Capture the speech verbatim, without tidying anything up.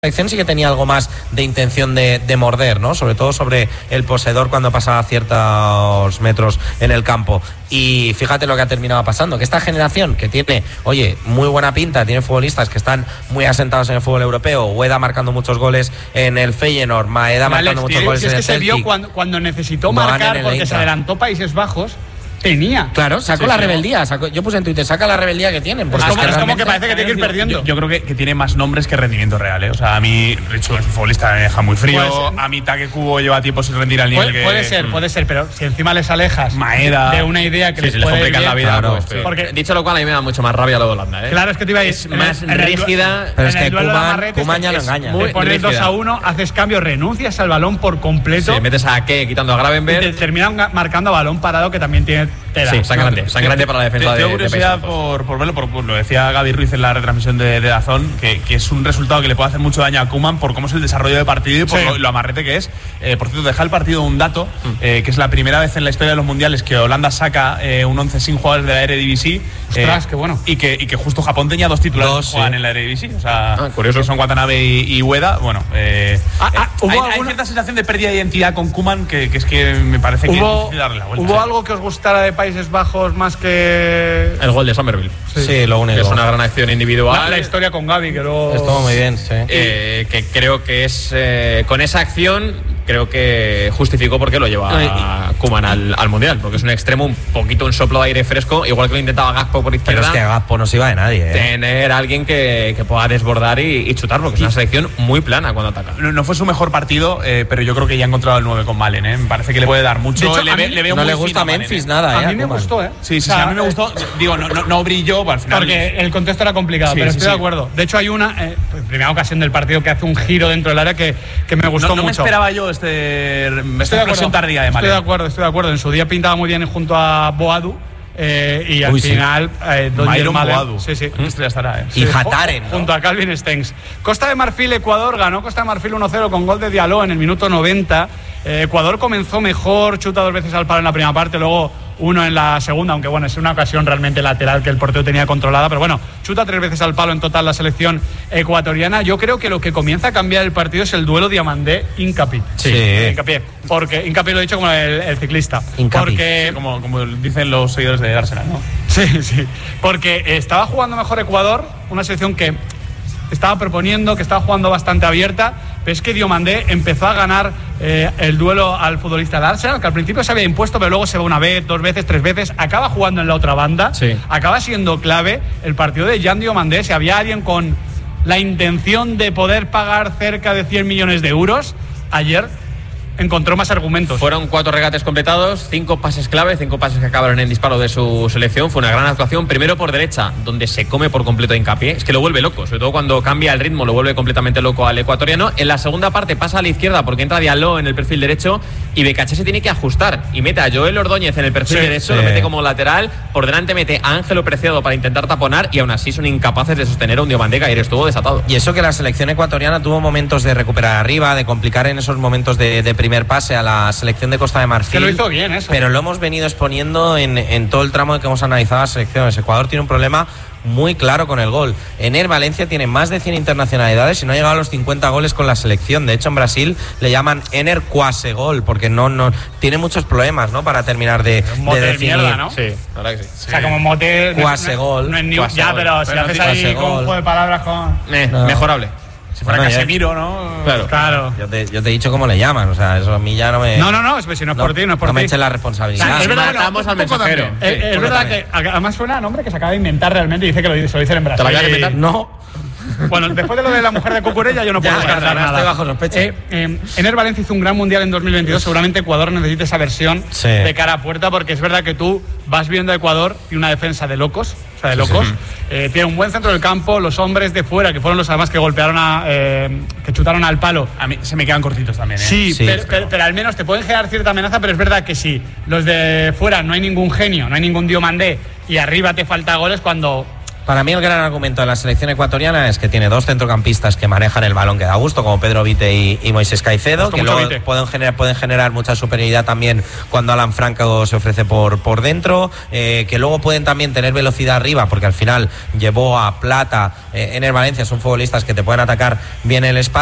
selección sí que tenía algo más de intención de, de morder, ¿no? Sobre todo sobre el poseedor cuando pasaba ciertos metros en el campo. Y fíjate lo que ha terminado pasando, que esta generación que tiene, oye, muy buena pinta, tiene futbolistas que están muy asentados en el fútbol europeo, Ueda marcando muchos goles en el Feyenoord, Maeda Alex, marcando muchos tío, goles si en es el que se Celtic. vio cuando, cuando necesitó No marcar porque se adelantó Países Bajos. Tenía. Claro, sacó Sí, la sí, rebeldía. Sacó, yo puse en Twitter, saca la rebeldía que tienen. Es Porque como, es que es como que realmente- parece que tiene que ir perdiendo. Yo, yo creo que, que tiene más nombres que rendimiento real, ¿eh? O sea, a mí Richo es un futbolista, me deja muy frío. Pues, a mí Take Kubo lleva tiempo sin rendir al nivel Puede, que… puede ser, puede ser, pero si encima les alejas Maeda. de una idea que Sí, les si les puede ir complican la bien, vida, claro, pues, sí. porque- dicho lo cual, a mí me da mucho más rabia lo de Holanda, ¿eh? Claro, es que te iba a Es decir, más en el- en el- rígida. Pero es en que el duelo de Koeman- amarretes Koeman ya no es engaña. muy- Muy pones dos rígida. a uno, haces cambio, renuncias al balón por completo Sí, metes a Ke quitando a y te Gravenberg. terminan ga- marcando a balón parado, que también tiene tela. Sí, sangrante, sangrante para la defensa Tengo de, de curiosidad Países Bajos. por, por verlo, por, por lo decía Gaby Ruiz en la retransmisión de, de Dazón, que, que es un resultado que le puede hacer mucho daño a Koeman por cómo es el desarrollo de partido y por Sí. lo, lo amarrete que es. Eh, por cierto, deja el partido un dato, eh, que es la primera vez en la historia de los mundiales que Holanda saca eh, un once sin jugadores de la Eredivisie. Ostras, qué bueno. Y que, y que justo Japón tenía dos titulares Dos, que juegan sí. en la Eredivisie. O sea, Ah, curioso. que son Watanabe y, y Ueda. Bueno, eh, Ah, ah, eh, ¿hubo hay, hay alguna- cierta sensación de pérdida de identidad con Koeman que, que es que me parece que es ¿Hubo, difícil darle la vuelta. ¿Hubo Sí. algo que os gustara de Países Bajos más que El gol de Somerville. Sí, lo Que único. es una gran acción individual. la, la historia con Gaby, que luego… Estuvo muy bien, sí. eh, que creo que es eh, con esa acción creo que justificó por qué lo lleva a Koeman al, al mundial, porque es un extremo, un poquito un soplo de aire fresco, igual que lo intentaba Gakpo por Pero izquierda. es que Gakpo no se iba de nadie, ¿eh? Tener a alguien que, que pueda desbordar y, y chutar, porque es una selección muy plana cuando ataca. No, no fue su mejor partido, eh, pero yo creo que ya ha encontrado el nueve con Malen, ¿eh? Me parece que le puede dar mucho. De hecho, le, a ve- mí le veo No muy le fino gusta a Malen, Memphis ¿eh? nada, ¿eh? A mí me Koeman. gustó, ¿eh? Sí, sí, O sea, sí, a mí me eh, gustó. Digo, no, no, no brilló, pero al final. Porque el contexto era complicado, Sí, pero sí, estoy de sí. acuerdo. De hecho, hay una eh, primera ocasión del partido que hace un giro dentro del área que, que me gustó no, no me mucho. esperaba yo este, Estoy esta de explosión acuerdo. tardía de Estoy de Malen. acuerdo, estoy de acuerdo. En su día pintaba muy bien junto a Boadu eh, y al Uy, sí. final eh, Dodger Myron Malen- Boadu. Sí, sí. ¿Qué estrella estará, eh? Y Sí, Hataren, ju- ¿no? junto a Calvin Stengs. Costa de Marfil, Ecuador ganó Costa de Marfil uno cero con gol de Diallo en el minuto noventa. Eh, Ecuador comenzó mejor, chuta dos veces al palo en la primera parte, luego uno en la segunda, aunque bueno, es una ocasión realmente lateral que el portero tenía controlada, pero bueno, chuta tres veces al palo en total la selección ecuatoriana. Yo creo que lo que comienza a cambiar el partido es el duelo Diamandé-Hincapié. Sí. Hincapié, porque Hincapié lo he dicho como el, el ciclista. Hincapié. Porque Sí, como, como dicen los seguidores de Arsenal, ¿no? Sí, sí. Porque estaba jugando mejor Ecuador, una selección que estaba proponiendo, que estaba jugando bastante abierta, pero es que Diomandé empezó a ganar eh, el duelo al futbolista del Arsenal, que al principio se había impuesto, pero luego se va una vez, dos veces, tres veces, acaba jugando en la otra banda, Sí. acaba siendo clave el partido de Jan Diomandé. Si había alguien con la intención de poder pagar cerca de cien millones de euros, ayer encontró más argumentos. Fueron cuatro regates completados, cinco pases clave, cinco pases que acabaron en disparo de su selección. Fue una gran actuación, primero por derecha, donde se come por completo a Hincapié. Es que lo vuelve loco, sobre todo cuando cambia el ritmo, lo vuelve completamente loco al ecuatoriano. En la segunda parte pasa a la izquierda porque entra Diallo en el perfil derecho y Becaché se tiene que ajustar y mete a Joel Ordóñez en el perfil Sí, derecho, sí. lo mete como lateral, por delante mete a Ángelo Preciado para intentar taponar y aún así son incapaces de sostener a un Diomandé que ayer estuvo desatado. Y eso que la selección ecuatoriana tuvo momentos de recuperar arriba, de complicar en esos momentos de, de primer pase a la selección de Costa de Marfil. Que lo hizo bien, eso. Pero lo hemos venido exponiendo en, en todo el tramo que hemos analizado las selecciones. Ecuador tiene un problema muy claro con el gol. Ener Valencia tiene más de cien internacionalidades y no ha llegado a los cincuenta goles con la selección. De hecho, en Brasil le llaman Ener Cuase Gol porque no, no tiene muchos problemas, ¿no? Para terminar de, Un mote de de definir. mierda, ¿no? Sí, la verdad que sí. O sea, como mote… no- Cuasegol. No, es ni- Cuasegol. ya, pero si Pero haces sí, ahí con Cuasegol. un juego de palabras con… Eh, No. Mejorable. Si fuera Bueno, ya- Casemiro, ¿no? Claro. Claro. Yo te, yo te he dicho cómo le llaman, o sea, eso a mí ya no me. No, no, no, es que si no es por ti, no es por no me ti. echen la O responsabilidad. sea, es verdad, Matamos no, al un poco mensajero. también. Sí, Eh, es un poco verdad que además suena a nombre que se acaba de inventar realmente y dice que lo, se lo dicen en Brasil. ¿Te lo acabas de inventar? No. Bueno, después de lo de la mujer de Cucurella yo no puedo Ya, descartar ahora nada. estoy bajo sospecha. Eh, eh, Ener Valencia hizo un gran mundial en dos mil veintidós. Seguramente Ecuador necesita esa versión Sí. de cara a puerta, porque es verdad que tú vas viendo a Ecuador y una defensa de locos, o sea, de locos. Eh, tiene un buen centro del campo, los hombres de fuera, que fueron los además que golpearon a, eh, que chutaron al palo. A mí se me quedan cortitos también, ¿eh? Sí, Sí, pero, pero- pero- pero al menos te pueden generar cierta amenaza, pero es verdad que si los de fuera no hay ningún genio, no hay ningún Diomandé y arriba te falta goles, cuando Para mí el gran argumento de la selección ecuatoriana es que tiene dos centrocampistas que manejan el balón que da gusto, como Pedro Vite y, y Moisés Caicedo, que luego pueden generar, pueden generar mucha superioridad también cuando Alan Franco se ofrece por, por dentro, eh, que luego pueden también tener velocidad arriba, porque al final llevó a Plata, eh, en el Valencia, son futbolistas que te pueden atacar bien el espacio.